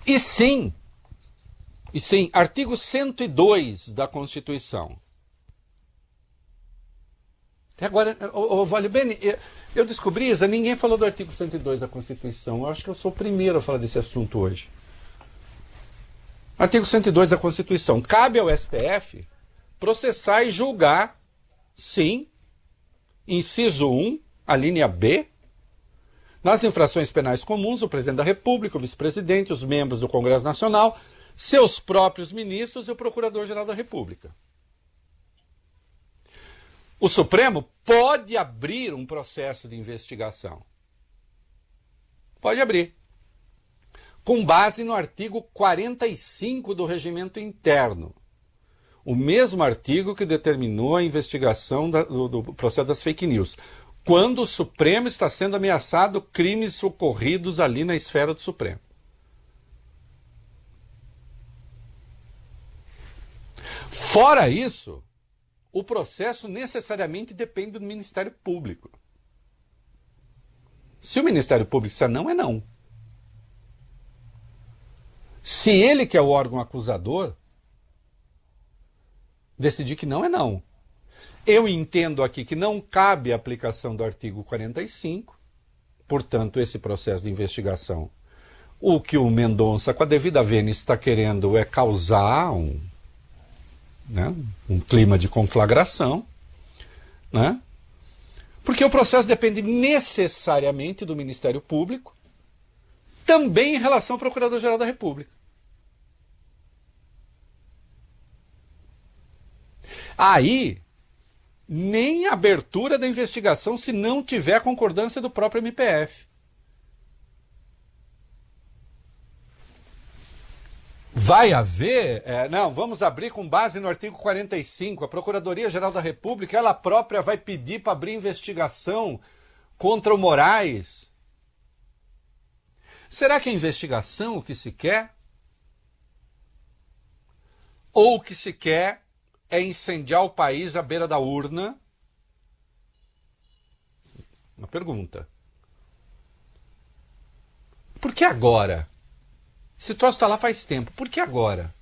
E sim, artigo 102 da Constituição. Agora, Vale Bene, eu descobri, Isa, ninguém falou do artigo 102 da Constituição. Eu acho que eu sou o primeiro a falar desse assunto hoje. Artigo 102 da Constituição. Cabe ao STF processar e julgar, sim, inciso 1, a linha B, nas infrações penais comuns, o presidente da República, o vice-presidente, os membros do Congresso Nacional, seus próprios ministros e o Procurador-Geral da República. O Supremo pode abrir um processo de investigação. Pode abrir. Com base no artigo 45 do Regimento Interno. O mesmo artigo que determinou a investigação do processo das fake news. Quando o Supremo está sendo ameaçado, crimes ocorridos ali na esfera do Supremo. Fora isso, o processo necessariamente depende do Ministério Público. Se o Ministério Público disser não, é não. Se ele, que é o órgão acusador, decidir que não, é não. Eu entendo aqui que não cabe a aplicação do artigo 45, portanto, esse processo de investigação, o que o Mendonça, com a devida vênia, está querendo é causar um clima de conflagração, né? Porque o processo depende necessariamente do Ministério Público, também em relação ao Procurador-Geral da República. Aí, nem a abertura da investigação se não tiver a concordância do próprio MPF. Vai haver, vamos abrir com base no artigo 45, a Procuradoria-Geral da República, ela própria vai pedir para abrir investigação contra o Moraes. Será que a investigação o que se quer? Ou o que se quer é incendiar o país à beira da urna? Uma pergunta. Por que agora? Esse troço está lá faz tempo. Por que agora?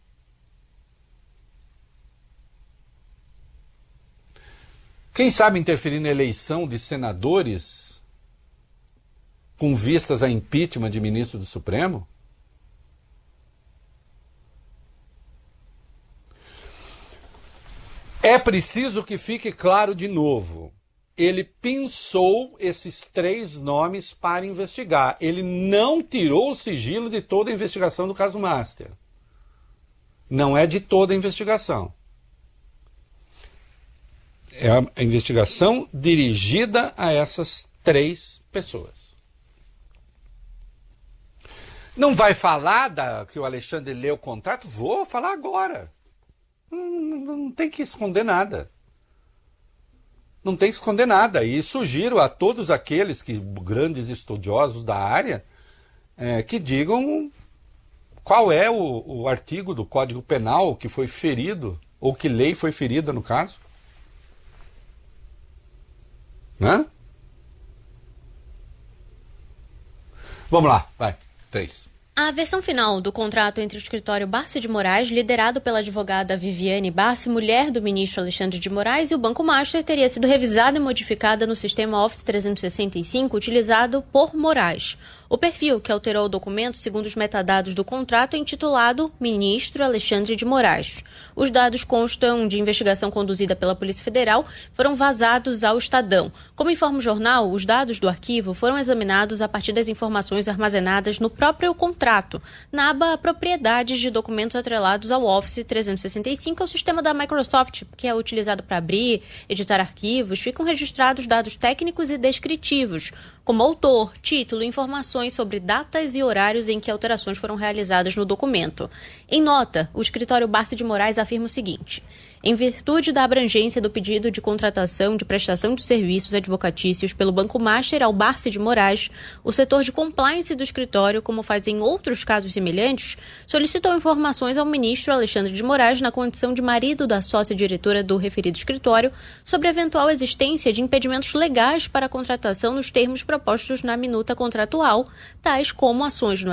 Quem sabe interferir na eleição de senadores com vistas a impeachment de ministro do Supremo? É preciso que fique claro de novo. Ele pensou esses 3 nomes para investigar. Ele não tirou o sigilo de toda a investigação do caso Master. Não é de toda a investigação. É a investigação dirigida a essas 3 pessoas. Não vai falar que o Alexandre leu o contrato? Vou falar agora. Não tem que esconder nada. Não tem que esconder nada. E sugiro a todos aqueles grandes estudiosos da área que digam qual é o artigo do Código Penal que foi ferido, ou que lei foi ferida no caso. Né? Vamos lá, vai. 3. A versão final do contrato entre o escritório Barsi de Moraes, liderado pela advogada Viviane Barsi, mulher do ministro Alexandre de Moraes, e o Banco Master teria sido revisada e modificada no sistema Office 365 utilizado por Moraes. O perfil que alterou o documento, segundo os metadados do contrato, é intitulado Ministro Alexandre de Moraes. Os dados constam de investigação conduzida pela Polícia Federal, foram vazados ao Estadão. Como informa o jornal, os dados do arquivo foram examinados a partir das informações armazenadas no próprio contrato, na aba Propriedades de documentos atrelados ao Office 365, é o sistema da Microsoft, que é utilizado para abrir, editar arquivos. Ficam registrados dados técnicos e descritivos, como autor, título e informações sobre datas e horários em que alterações foram realizadas no documento. Em nota, o escritório Barsi de Moraes afirma o seguinte: em virtude da abrangência do pedido de contratação de prestação de serviços advocatícios pelo Banco Master ao Barsi de Moraes, o setor de compliance do escritório, como faz em outros casos semelhantes, solicitou informações ao ministro Alexandre de Moraes, na condição de marido da sócia-diretora do referido escritório, sobre a eventual existência de impedimentos legais para a contratação nos termos propostos na minuta contratual, tais como ações no